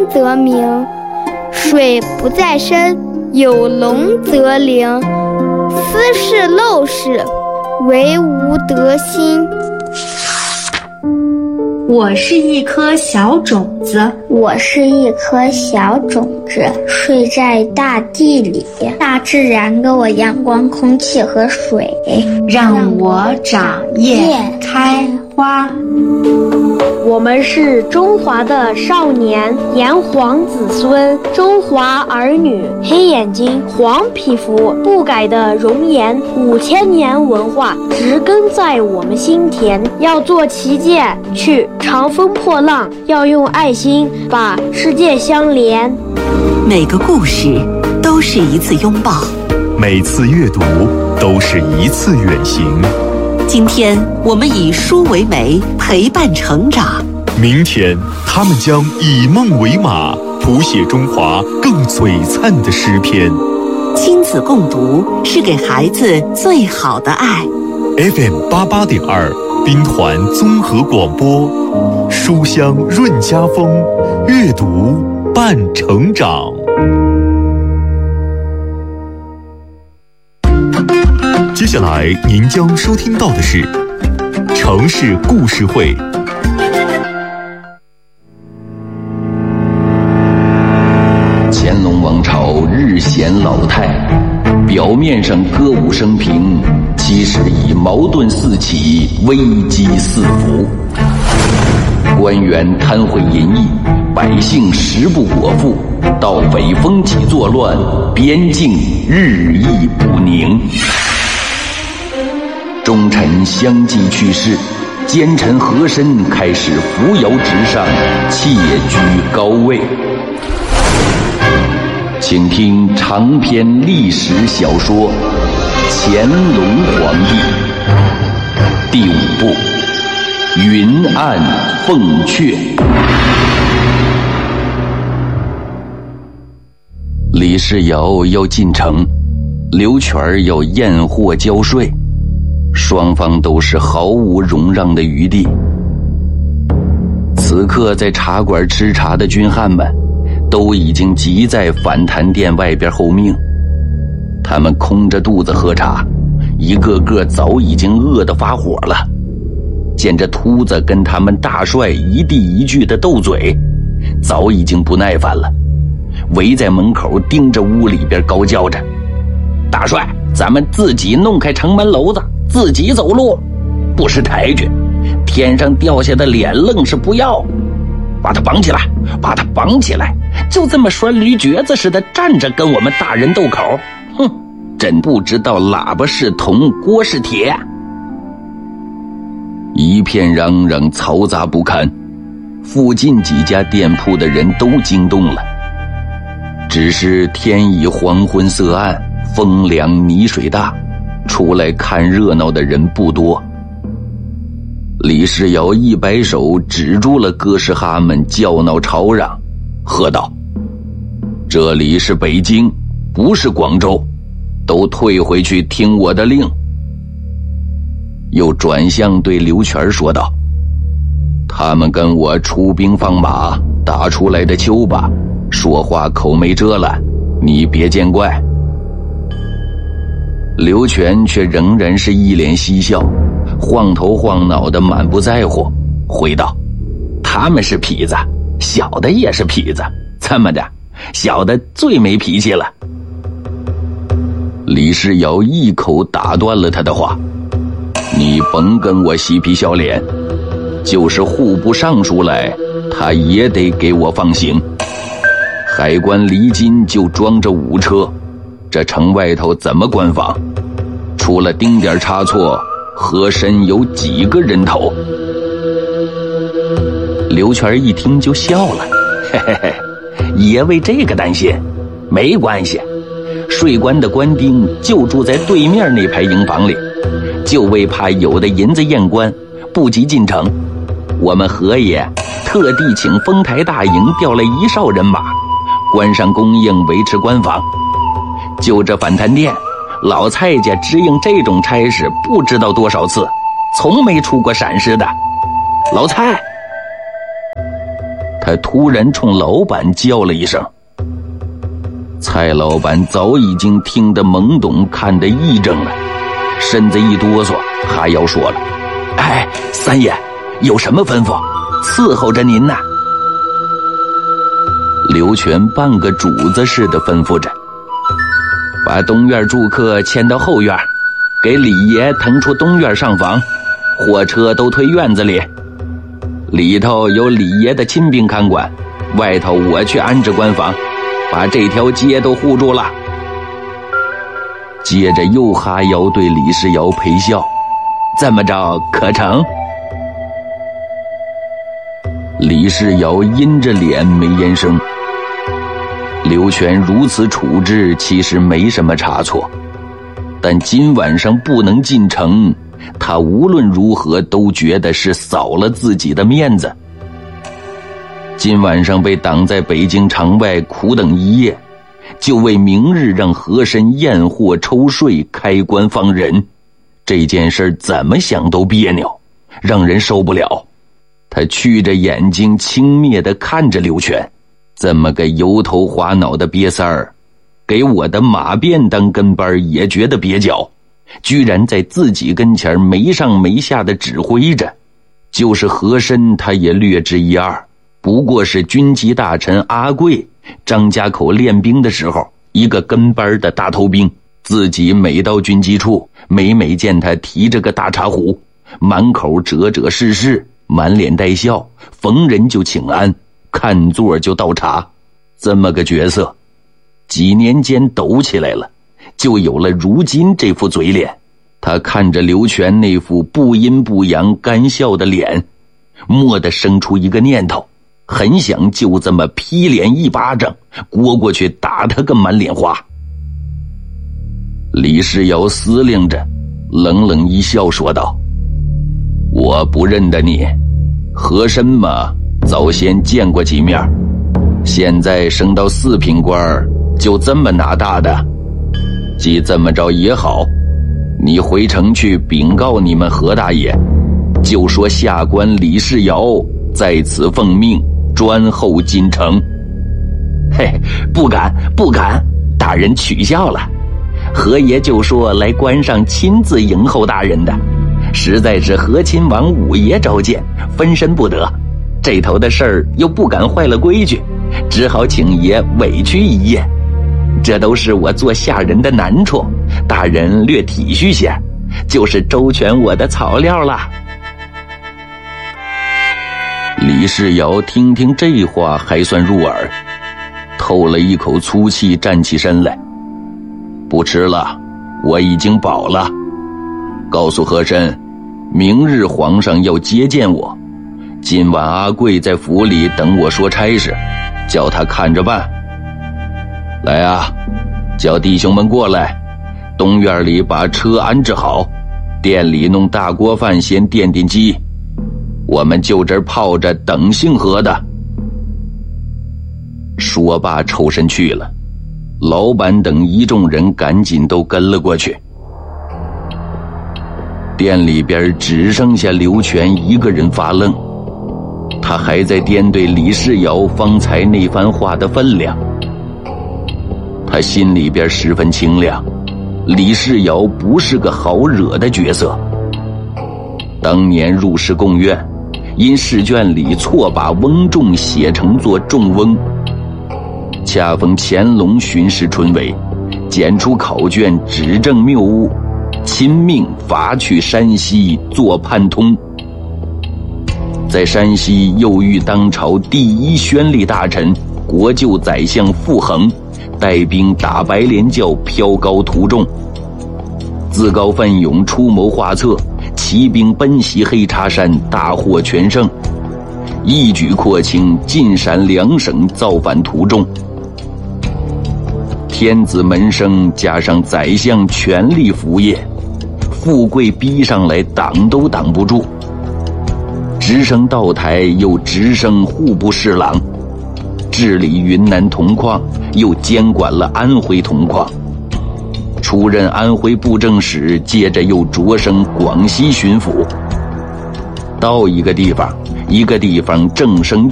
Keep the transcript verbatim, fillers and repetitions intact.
则鸣，水不在深，有龙则灵。斯是陋室，惟吾德馨。 我是一颗小种子， 我是一颗小种子，睡在大地里。大自然给我阳光、空气和水， 让我长叶开花。 我们是中华的少年，炎黄子孙，中华儿女，黑眼睛，黄皮肤，不改的容颜，五千年文化植根在我们心田。要做旗舰，去长风破浪，要用爱心把世界相连。 每个故事都是一次拥抱， 每次阅读都是一次远行。 今天我们以书为媒，陪伴成长。 明天他们将以梦为马，谱写中华更璀璨的诗篇。 亲子共读是给孩子最好的爱。 F M 八八点二，兵团综合广播，书香润家风，阅读伴成长。接下来您将收听到的是城市故事会。 乾隆王朝日显老态，表面上歌舞升平，其实已矛盾四起，危机四伏。官员贪贿淫逸，百姓食不果腹，盗匪风起作乱，边境日益不宁。忠臣相继去世，奸臣和珅开始扶摇直上，窃居高位。请听长篇历史小说《乾隆皇帝》第五部《云暗凤阙》。李世尧要进城，刘全要验货交税，双方都是毫无容让的余地。此刻在茶馆吃茶的军汉们都已经集在反弹殿外边候命，他们空着肚子喝茶，一个个早已经饿得发火了。见着秃子跟他们大帅一地一句的斗嘴，早已经不耐烦了，围在门口盯着屋里边高叫着：大帅，咱们自己弄开城门楼子，自己走路，不识抬举，天上掉下的脸愣是不要，把他绑起来，把他绑起来，就这么拴驴橛子似的站着跟我们大人斗口，哼，真不知道喇叭是铜，锅是铁。一片嚷嚷，嘈杂不堪，附近几家店铺的人都惊动了。只是天已黄昏色暗，风凉泥水大，出来看热闹的人不多。李世尧一摆手，止住了哥斯哈们叫闹吵嚷，喝道：这里是北京，不是广州，都退回去听我的令。又转向对刘全说道：他们跟我出兵放马，打出来的丘吧，说话口没遮拦，你别见怪。刘全却仍然是一脸嬉笑，晃头晃脑的满不在乎，回道：他们是痞子，小的也是痞子，这么的，小的最没脾气了。李世尧一口打断了他的话：你甭跟我嬉皮笑脸，就是户部尚书来，他也得给我放行。海关离京就装着五车，这城外头怎么关防？出了丁点差错，和珅有几个人头？刘全一听就笑了，嘿嘿嘿，爷为这个担心，没关系。税关的官丁就住在对面那排营房里，就为怕有的银子验官不及进城，我们何爷特地请丰台大营调了一哨人马，关上供应，维持关防。就这反弹殿，老蔡家支应这种差事不知道多少次，从没出过闪失的。老蔡， 他突然冲老板叫了一声。蔡老板早已经听得懵懂，看得一怔了，身子一哆嗦，哈腰说了：“哎，三爷，有什么吩咐？伺候着您呢。”刘全半个主子似的吩咐着：“把东院住客迁到后院，给李爷腾出东院上房，货车都推院子里。里头有李爷的亲兵看管，外头我去安置官房，把这条街都护住了。”接着又哈腰对李世尧陪笑：“这么着可成？”李世尧阴着脸没言声。刘全如此处置其实没什么差错，但今晚上不能进城，他无论如何都觉得是扫了自己的面子。今晚上被挡在北京城外苦等一夜，就为明日让和珅验货抽税开官放人，这件事怎么想都别扭，让人受不了。他觑着眼睛轻蔑地看着刘全，这么个油头滑脑的瘪三儿，给我的马便当跟班也觉得蹩脚，居然在自己跟前没上没下的指挥着。就是和珅他也略知一二，不过是军机大臣阿贵张家口练兵的时候一个跟班的大头兵，自己每到军机处，每每见他提着个大茶壶，满口折折是是，满脸带笑，逢人就请安，看座就倒茶，这么个角色，几年间抖起来了，就有了如今这副嘴脸。他看着刘全那副不阴不阳干笑的脸，蓦地生出一个念头，很想就这么劈脸一巴掌掴过去打他个满脸花。李世尧司令着，冷冷一笑说道：“我不认得你，和珅嘛，早先见过几面，现在升到四品官，就这么拿大的？既这么着也好，你回城去禀告你们何大爷，就说下官李世尧在此奉命，专候京城。”“嘿，不敢不敢，大人取笑了。何爷就说来官上亲自迎候大人的，实在是和亲王五爷召见，分身不得。这头的事儿又不敢坏了规矩，只好请爷委屈一夜。这都是我做下人的难处，大人略体恤些，就是周全我的草料了。”李世尧听听这话还算入耳，透了一口粗气，站起身来：“不吃了，我已经饱了。告诉和珅，明日皇上要接见我，今晚阿贵在府里等我说差事，叫他看着办。来啊，叫弟兄们过来，东院里把车安置好，店里弄大锅饭先垫垫饥，我们就这儿泡着等姓何的。”说罢抽身去了，老板等一众人赶紧都跟了过去。店里边只剩下刘全一个人发愣，他还在掂对李世尧方才那番话的分量。他心里边十分清亮，李世尧不是个好惹的角色。当年入仕贡院，因试卷里错把翁仲写成作仲翁，恰逢乾隆巡视春闱，检出考卷指证谬误，亲命罚去山西做判通。在山西又遇当朝第一宣力大臣国舅宰相傅恒带兵打白莲教飘高图众，自告奋勇出谋划策，骑兵奔袭黑叉山，大获全胜，一举廓清晋陕两省造反途众。天子门生加上宰相全力服业，富贵逼上来挡都挡不住。直升道台又直升户部侍郎，治理云南铜矿又监管了安徽铜矿，出任安徽布政使，接着又擢升广西巡抚。到一个地方，一个地方正升